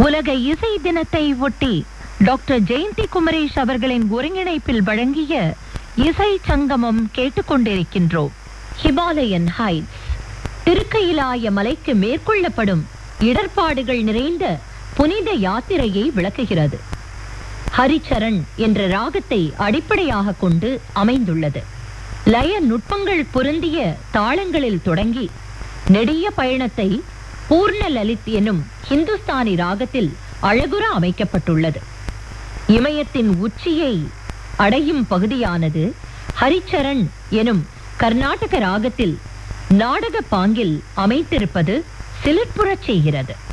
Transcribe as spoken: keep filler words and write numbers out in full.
உலக இசை தினத்தை ஒட்டி டாக்டர் ஜெயந்தி குமரேஷ் அவர்களின் ஒருங்கிணைப்பில் வழங்கிய இசை சங்கமம் கேட்டுக்கொண்டிருக்கின்றோம். ஹிமாலயன் ஹைட்ஸ் திருக்கையிலாய மலைக்கு மேற்கொள்ளப்படும் இடர்பாடுகள் நிறைந்த புனித யாத்திரையை விளக்குகிறது. ஹரிச்சரண் என்ற ராகத்தை அடிப்படையாக கொண்டு அமைந்துள்ளது. லய நுட்பங்கள் பொருந்திய தாளங்களில் தொடங்கி நெடிய பயணத்தை பூர்ண லலித் எனும் ஹிந்துஸ்தானி ராகத்தில் அழகுற அமைக்கப்பட்டுள்ளது. இமயத்தின் உச்சியை அடையும் பகுதியானது ஹரிச்சரண் எனும் கர்நாடக ராகத்தில் நாடக பாங்கில் அமைத்திருப்பது சிலிர்ப்புறச் செய்கிறது.